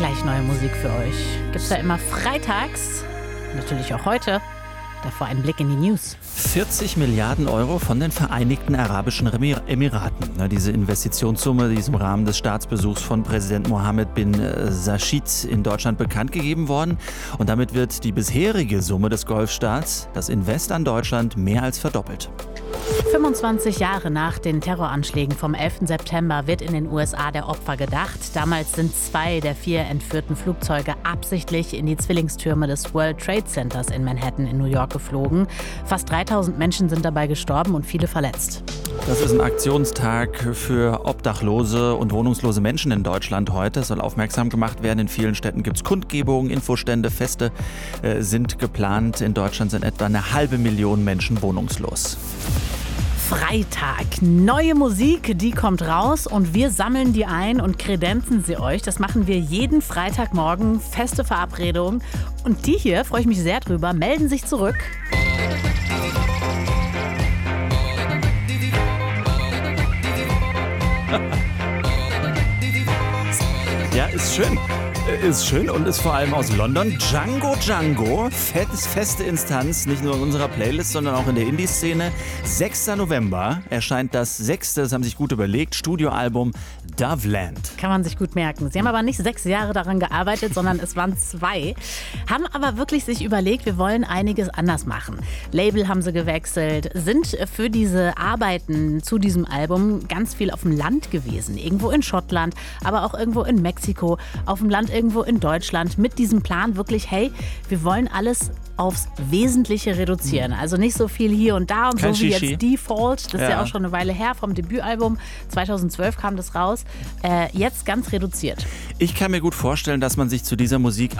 gleich neue Musik für euch. Gibt's ja immer freitags, natürlich auch heute. Davor ein Blick in die News. 40 Milliarden Euro von den Vereinigten Arabischen Emiraten. Diese Investitionssumme, die ist im Rahmen des Staatsbesuchs von Präsident Mohammed bin Rashid in Deutschland bekannt gegeben worden. Und damit wird die bisherige Summe des Golfstaats, das Invest an Deutschland, mehr als verdoppelt. 25 Jahre nach den Terroranschlägen vom 11. September wird in den USA der Opfer gedacht. Damals sind 2 der 4 entführten Flugzeuge absichtlich in die Zwillingstürme des World Trade Centers in Manhattan in New York geflogen. Fast 3000 Menschen sind dabei gestorben und viele verletzt. Das ist ein Aktionstag für obdachlose und wohnungslose Menschen in Deutschland heute. Es soll aufmerksam gemacht werden. In vielen Städten gibt es Kundgebungen, Infostände, Feste sind geplant. In Deutschland sind etwa 500.000 Menschen wohnungslos. Freitag. Neue Musik, die kommt raus und wir sammeln die ein und kredenzen sie euch. Das machen wir jeden Freitagmorgen. Feste Verabredung. Und die hier, freue ich mich sehr drüber, melden sich zurück. Ja, ist schön. Ist schön und ist vor allem aus London. Django, feste Instanz, nicht nur in unserer Playlist, sondern auch in der Indie-Szene. 6. November erscheint das 6., das haben sich gut überlegt, Studioalbum Doveland. Kann man sich gut merken. Sie haben aber nicht 6 Jahre daran gearbeitet, sondern es waren 2. Haben aber wirklich sich überlegt, wir wollen einiges anders machen. Label haben sie gewechselt, sind für diese Arbeiten zu diesem Album ganz viel auf dem Land gewesen. Irgendwo in Schottland, aber auch irgendwo in Mexiko, auf dem Land irgendwo in Deutschland. Mit diesem Plan wirklich, hey, wir wollen alles aufs Wesentliche reduzieren. Also nicht so viel hier und da und Kein so wie Shishi. jetzt Default. Das ist ja auch schon eine Weile her vom Debütalbum. 2012 kam das raus. Jetzt ganz reduziert. Ich kann mir gut vorstellen, dass man sich zu dieser Musik